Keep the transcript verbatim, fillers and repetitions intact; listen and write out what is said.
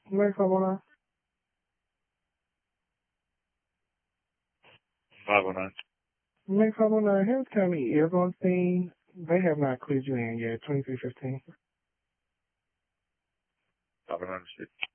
Next five oh nine. five oh nine. Next five oh nine, Harris County is on scene. They have not cleared you in yet. twenty-three fifteen. five oh nine.